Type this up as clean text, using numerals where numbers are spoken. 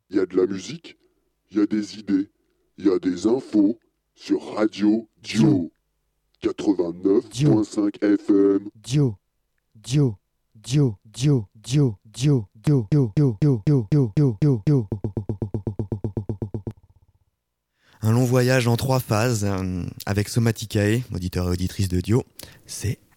Il y a de la musique, il y a des idées, il y a des infos sur Radio Dio 89.5 FM. Dio, Dio, Dio, Dio, Dio, Dio, Dio, Dio, Dio, Dio, Dio, Dio, Dio, Dio. Un long voyage en 3 phases avec Somaticae, auditeur et auditrice de Dio. C'est